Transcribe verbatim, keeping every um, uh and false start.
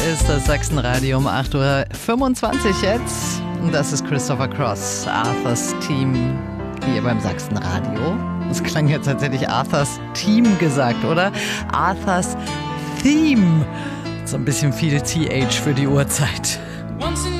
ist das Sachsenradio um acht Uhr fünfundzwanzig jetzt. Und das ist Christopher Cross, Arthurs Team, hier beim Sachsenradio. Das klang jetzt tatsächlich Arthurs Team gesagt, oder? Arthurs Theme. So ein bisschen viel T H für die Uhrzeit.